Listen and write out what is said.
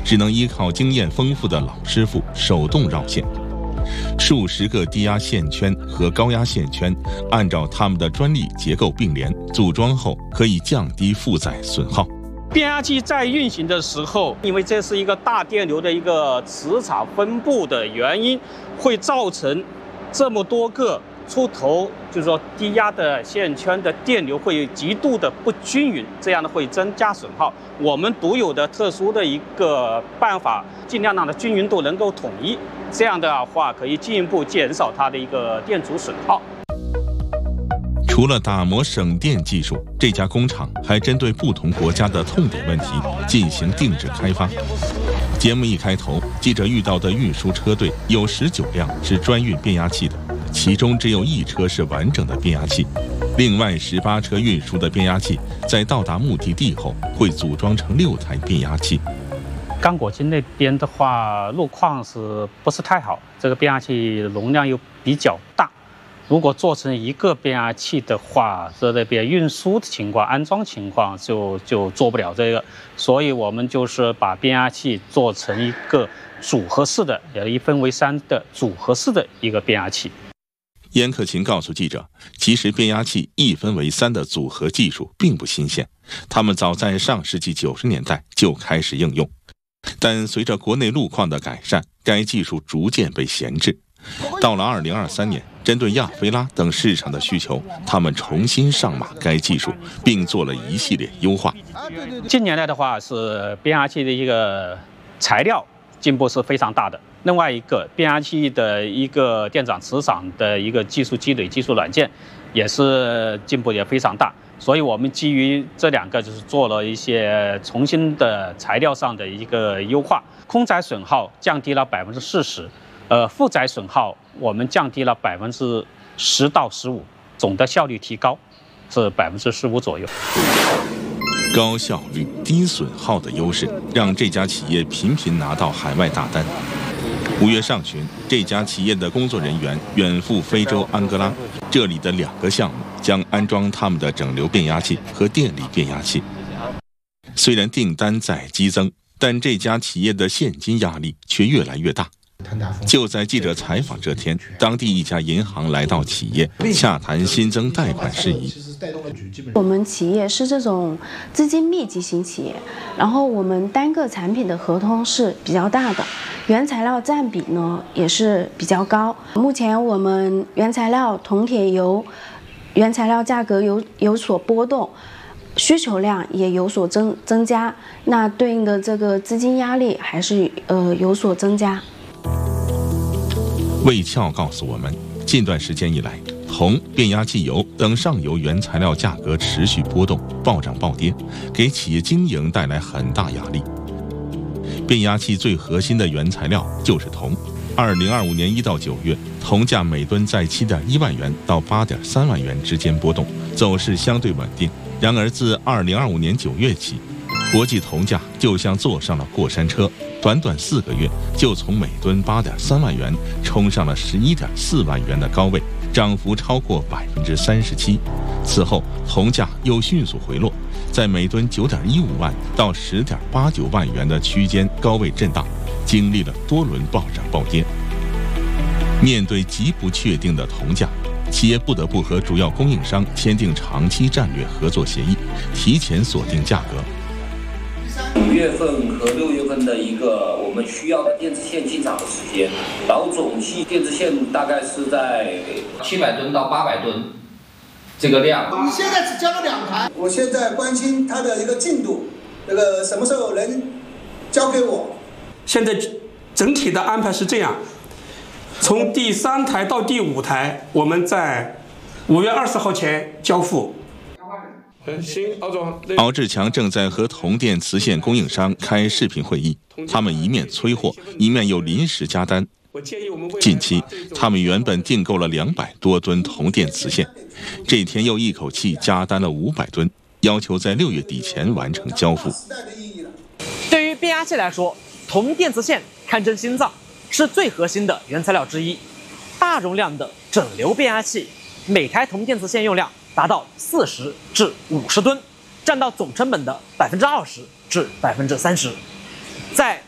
只能依靠经验丰富的老师傅手动绕线。数十个低压线圈和高压线圈按照它们的专利结构并联，组装后可以降低负载损耗。 变压器在运行的时候，因为这是一个大电流的一个磁场分布的原因，会造成这么多个出头，就是说低压的线圈的电流会极度的不均匀，这样的会增加损耗。我们独有的特殊的一个办法，尽量让它均匀度能够统一，这样的话可以进一步减少它的一个电阻损耗。 除了打磨省电技术，这家工厂还针对不同国家的痛点问题进行定制开发。节目一开头，记者遇到的运输车队有19辆是专运变压器的，其中只有1车是完整的变压器，另外18车运输的变压器在到达目的地后会组装成6台变压器。 刚果金那边的话，路况是不是太好？这个变压器容量又比较大。如果做成一个变压器的话，这那边运输的情况、安装情况就做不了这个，所以我们就是把变压器做成一个组合式的，也一分为3的组合式的一个变压器。 严克勤告诉记者，其实变压器一分为3的组合技术并不新鲜，他们早在上世纪90年代就开始应用，但随着国内路况的改善，该技术逐渐被闲置。到了2023年，针对亚非拉等市场的需求，他们重新上马该技术，并做了一系列优化。 近年来的话，是变压器的一个材料进步是非常大的。另外一个，变压器的一个电掌磁场的一个技术积累、技术软件，也是进步也非常大。所以我们基于这2个，就是做了一些重新的材料上的一个优化，空载损耗降低了40%。负载损耗我们降低了10%到15%，总的效率提高是15%左右。 高效率、低损耗的优势，让这家企业频频拿到海外大单。5月上旬，这家企业的工作人员远赴非洲安哥拉，这里的2个项目将安装他们的整流变压器和电力变压器。虽然订单在激增，但这家企业的现金压力却越来越大。就在记者采访这天，当地一家银行来到企业洽谈新增贷款事宜。 我们企业是这种资金密集型企业，然后我们单个产品的合同是比较大的，原材料占比呢也是比较高。目前我们原材料铜、铁、油原材料价格有所波动，需求量也有所增加，那对应的这个资金压力还是有所增加。 魏俏告诉我们，近段时间以来，铜、变压器油等上游原材料价格持续波动，暴涨暴跌，给企业经营带来很大压力。变压器最核心的原材料就是铜。2025年1到9月，铜价每吨在7.1万元到8.3万元之间波动，走势相对稳定。然而自2025年9月起，国际铜价就像坐上了过山车，短短4个月就从每吨8.3万元冲上了11.4万元的高位，涨幅超过37%。此后，铜价又迅速回落，在每吨9.15万到10.89万元的区间高位震荡，经历了多轮暴涨暴跌。面对极不确定的铜价，企业不得不和主要供应商签订长期战略合作协议，提前锁定价格。 5月份和6月份的一个我们需要的电子线进场的时间，然后总计电子线大概是在700吨到800吨这个量。 你现在只交了2台，我现在关心它的一个进度，这个什么时候能交给我？ 现在整体的安排是这样，从第3台到第5台，我们在5月20号前交付。 行，敖总。敖志强正在和铜电磁线供应商开视频会议，他们一面催货，一面又临时加单。近期，他们原本订购了200多吨铜电磁线，这天又一口气加单了500吨，要求在6月底前完成交付。 对于变压器来说，铜电磁线堪称心脏，是最核心的原材料之一。大容量的整流变压器，每台铜电磁线用量达到40至50吨，占到总成本的20%至30%。在